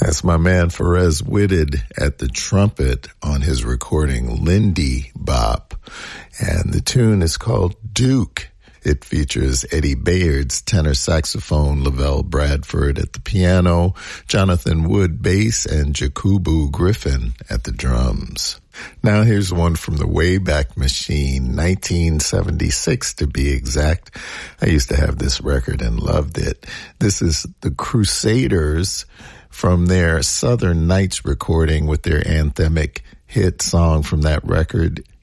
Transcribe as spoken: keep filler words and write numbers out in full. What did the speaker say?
That's my man Perez Whitted at the trumpet on his recording Lindy Bop. And the tune is called Duke. It features Eddie Bayard's tenor saxophone, Lavelle Bradford at the piano, Jonathan Wood bass, and Jakubu Griffin at the drums. Now here's one from the Wayback Machine, nineteen seventy-six to be exact. I used to have this record and loved it. This is the Crusaders from their Southern Nights recording with their anthemic hit song from that record,